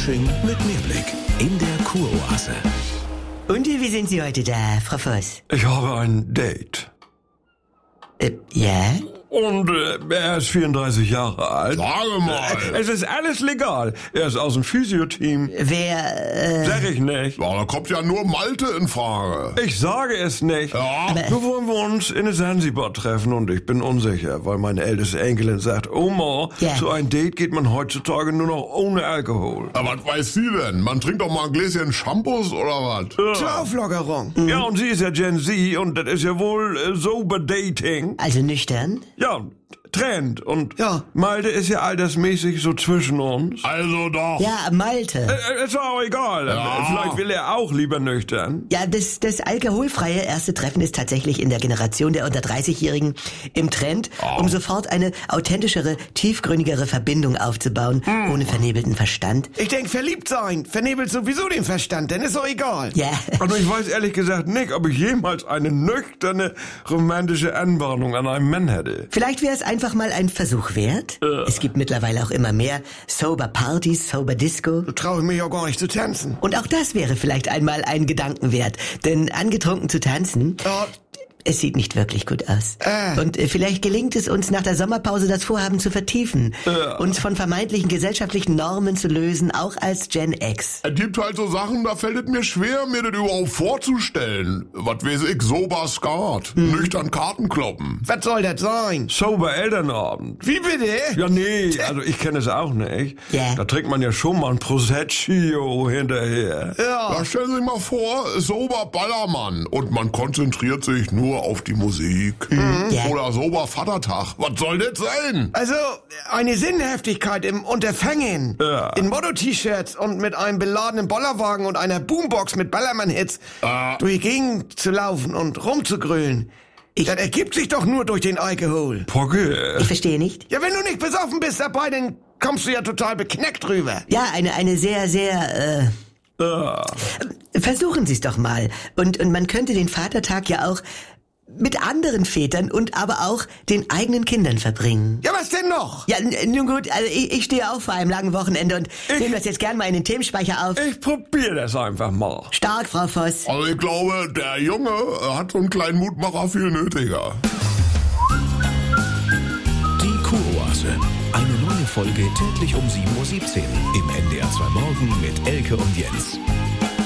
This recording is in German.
Fasching mit Mehrblick in der Kuroase. Und wie sind Sie heute da, Frau Voss? Ich habe ein Date. Ja? Und er ist 34 Jahre alt. Sage mal. Es ist alles legal. Er ist aus dem Physio-Team. Wer, Sag ich nicht. Ja, da kommt ja nur Malte in Frage. Ich sage es nicht. Ja. Nur wollen wir uns in Sansibar treffen und ich bin unsicher, weil meine älteste Enkelin sagt, Oma, Ja. zu einem Date geht man heutzutage nur noch ohne Alkohol. Aber was weiß sie denn? Man trinkt doch mal ein Gläschen Shampoos oder was? Zur Auflockerung. Ja, und sie ist ja Gen Z und das ist ja wohl sober Dating. also nüchtern? Ja, Trend. Und Ja. Malte ist ja altersmäßig so zwischen uns. Also doch. Ja, Malte. Ist auch egal. Ja. Vielleicht will er auch lieber nüchtern. Ja, das alkoholfreie erste Treffen ist tatsächlich in der Generation der unter 30-Jährigen im Trend, um sofort eine authentischere, tiefgründigere Verbindung aufzubauen, ohne vernebelten Verstand. Ich denk, verliebt sein vernebelt sowieso den Verstand, denn ist doch egal. Ja, Und ich weiß ehrlich gesagt nicht, ob ich jemals eine nüchterne, romantische Anbahnung an einem Mann hätte. vielleicht wäre es einfach mal ein Versuch wert. Es gibt mittlerweile auch immer mehr Sober-Partys, Sober-Disco. Da traue ich mich auch gar nicht zu tanzen. Und auch das wäre vielleicht einmal ein Gedanken wert. Denn angetrunken zu tanzen, Ja, es sieht nicht wirklich gut aus. Und vielleicht gelingt es uns nach der Sommerpause, das Vorhaben zu vertiefen. Uns von vermeintlichen gesellschaftlichen Normen zu lösen, auch als Gen X. Es gibt halt so Sachen, da fällt es mir schwer, mir das überhaupt vorzustellen. Was weiß ich, sober Skat, nüchtern Karten kloppen. was soll das sein? Sober Elternabend. Wie bitte? Ja, nee, also ich kenne es auch nicht. Ja. Da trinkt man ja schon mal ein Prosecco hinterher. Ja. Da stellen Sie sich mal vor, sober Ballermann und man konzentriert sich nur auf die Musik. Ja. Oder sober Vatertag. Was soll das sein? Also, eine Sinnhaftigkeit im Unterfangen. Ja. In Motto-T-Shirts und mit einem beladenen Bollerwagen und einer Boombox mit Ballermann-Hits durch die Gegend zu laufen und rumzugrölen. Das ergibt sich doch nur durch den Alkohol. Pogge. Ich verstehe nicht. Ja, wenn du nicht besoffen bist dabei, dann kommst du ja total beknackt rüber. Ja, eine sehr, versuchen Sie es doch mal. Und man könnte den Vatertag ja auch mit anderen Vätern und aber auch den eigenen Kindern verbringen. Ja, was denn noch? Ja, nun gut, also ich stehe auch vor einem langen Wochenende und nehme das jetzt gern mal in den Themenspeicher auf. Ich probiere das einfach mal. Stark, Frau Voss. Also ich glaube, der Junge hat so einen kleinen Mutmacher viel nötiger. Die Kuroase. Eine neue Folge täglich um 7:17 Uhr im NDR 2 Morgen mit Elke und Jens.